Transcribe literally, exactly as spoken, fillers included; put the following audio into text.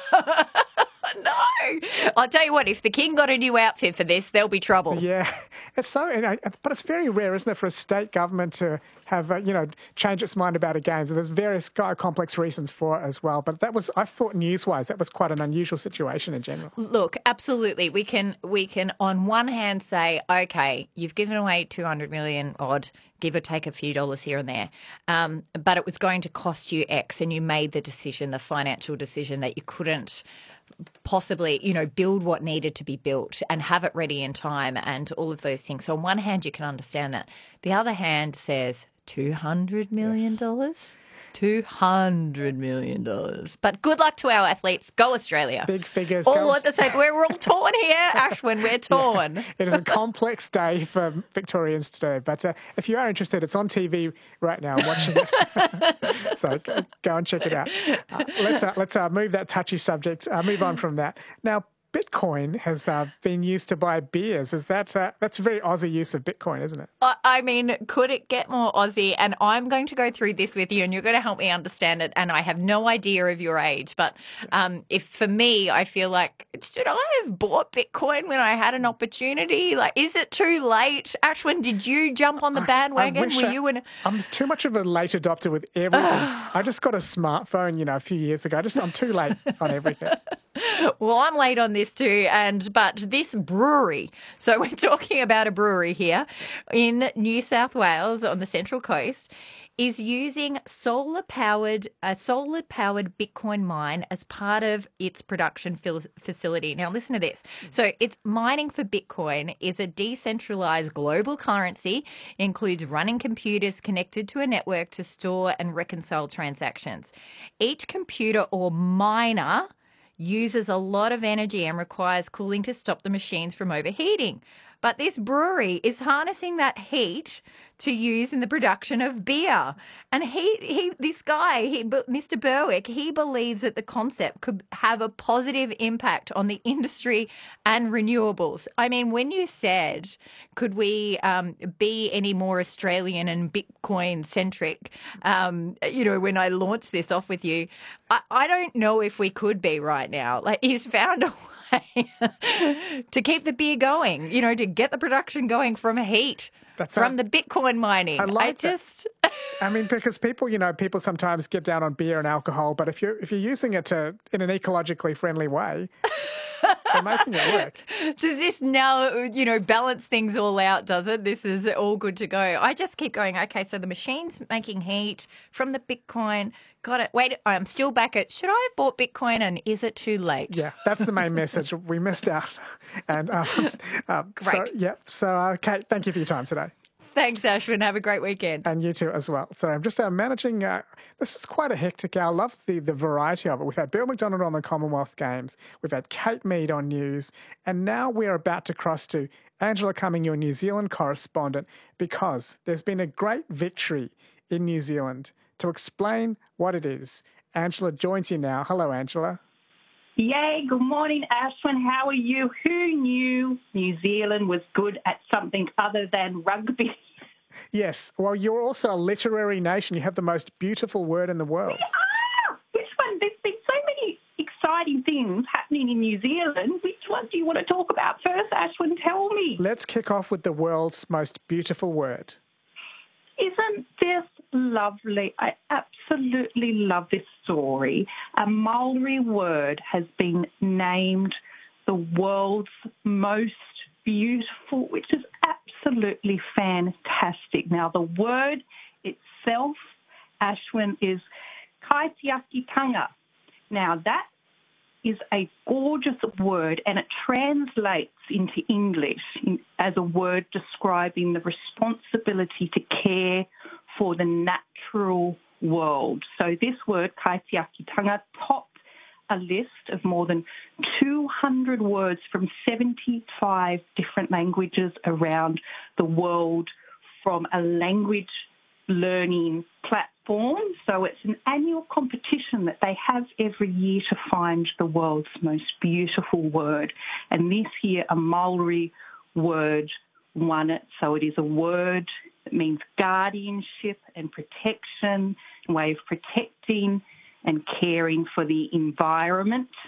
No. I'll tell you what, if the king got a new outfit for this, there'll be trouble. Yeah, it's so, you know, but it's very rare, isn't it, for a state government to have, uh, you know, change its mind about a game. So there's various complex reasons for it as well. But that was, I thought, news-wise, that was quite an unusual situation in general. Look, absolutely, we can we can on one hand say, okay, you've given away two hundred million odd, give or take a few dollars here and there, um, but it was going to cost you X, and you made the decision, the financial decision, that you couldn't possibly, you know, build what needed to be built and have it ready in time and all of those things. So on one hand, you can understand that. The other hand says two hundred million dollars? Yes. two hundred million dollars. But good luck to our athletes. Go Australia. Big figures. All go... at the same. We're all torn here, Ashwin. We're torn. Yeah. It is a complex day for Victorians today. But uh, if you are interested, it's on T V right now. I'm watching it. So go, go and check it out. Uh, let's uh, let's uh, move that touchy subject. Uh, move on from that. Now, Bitcoin has uh, been used to buy beers. Is that uh, that's a very Aussie use of Bitcoin, isn't it? I mean, could it get more Aussie? And I'm going to go through this with you, and you're going to help me understand it. And I have no idea of your age, but um, if for me, I feel like, should I have bought Bitcoin when I had an opportunity? Like, is it too late? Ashwin, did you jump on the bandwagon? I, I Were I, you in? I'm too much of a late adopter with everything. I just got a smartphone, you know, a few years ago. I just I'm too late on everything. Well, I'm late on this too, and but this brewery. So we're talking about a brewery here in New South Wales on the Central Coast is using solar-powered a solar-powered Bitcoin mine as part of its production facility. Now, listen to this. So, it's mining for Bitcoin is a decentralized global currency, includes running computers connected to a network to store and reconcile transactions. Each computer or miner uses a lot of energy and requires cooling to stop the machines from overheating. But this brewery is harnessing that heat to use in the production of beer. And he, he this guy, he, Mister Berwick, he believes that the concept could have a positive impact on the industry and renewables. I mean, when you said, could we um, be any more Australian and Bitcoin-centric, um, you know, when I launched this off with you, I, I don't know if we could be right now. Like, he's found a way to keep the beer going, you know, to get the production going from heat. That's from a, the Bitcoin mining. I like I just that. I mean, because people, you know, people sometimes get down on beer and alcohol, but if you're if you're using it to in an ecologically friendly way, they're making it work. Does this now, you know, balance things all out, does it? This is all good to go. I just keep going, okay, so the machine's making heat from the Bitcoin. Got it. Wait, I'm still back at, should I have bought Bitcoin and is it too late? Yeah, that's the main message. We missed out. And um, um, Great. So, yeah, so, uh, Kate, thank you for your time today. Thanks, Ashwin. Have a great weekend. And you too as well. So I'm just uh, managing, uh, this is quite a hectic hour. I love the, the variety of it. We've had Bill McDonald on the Commonwealth Games. We've had Kate Mead on news. And now we're about to cross to Angela Cumming, your New Zealand correspondent, because there's been a great victory in New Zealand. To explain what it is, Angela joins you now. Hello, Angela. Yay, good morning, Ashwin. How are you? Who knew New Zealand was good at something other than rugby? Yes. Well, you're also a literary nation. You have the most beautiful word in the world. We are. Which one? There's been so many exciting things happening in New Zealand. Which one do you want to talk about first, Ashwin? Tell me. Let's kick off with the world's most beautiful word. Isn't this lovely? I absolutely love this story. A Maori word has been named the world's most beautiful, which is absolutely fantastic. Now, the word itself, Ashwin, is kaitiakitanga. Now, that is a gorgeous word, and it translates into English as a word describing the responsibility to care for the natural world. So this word, kaitiakitanga, topped a list of more than two hundred words from seventy-five different languages around the world from a language learning platform. So it's an annual competition that they have every year to find the world's most beautiful word. And this year, a Maori word won it. So it is a word that means guardianship and protection, a way of protecting and caring for the environment.